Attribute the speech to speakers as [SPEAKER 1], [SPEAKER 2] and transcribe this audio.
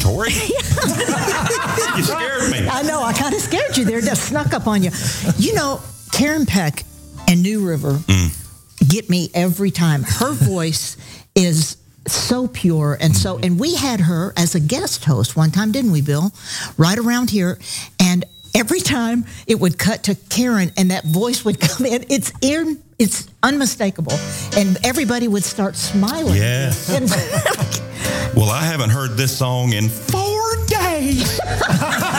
[SPEAKER 1] Tori. You scared me.
[SPEAKER 2] I know. I kind of scared you there. Just snuck up on you. You know, Karen Peck and New River get me every time. Her voice is so pure and we had her as a guest host one time, didn't we, Bill? Right around here, and every time it would cut to Karen and that voice would come in, it's unmistakable, and everybody would start smiling.
[SPEAKER 1] Yes. Well, I haven't heard this song in 4 days.